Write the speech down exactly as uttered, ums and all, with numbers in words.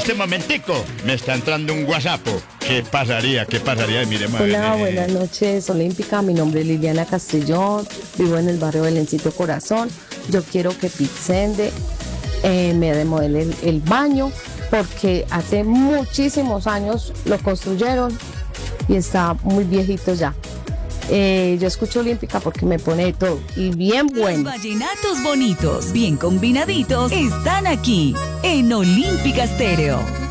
este momentico me está entrando un WhatsApp. ¿Qué pasaría? ¿Qué pasaría? Miremos. Hola, buenas noches, Olímpica. Mi nombre es Liliana Castellón. Vivo en el barrio Belencito Corazón. Yo quiero que Pixende eh, me remodele el, el baño porque hace muchísimos años lo construyeron y está muy viejito ya. Eh, yo escucho Olímpica porque me pone de todo y bien bueno. Los vallenatos bonitos, bien combinaditos, están aquí en Olímpica Estéreo.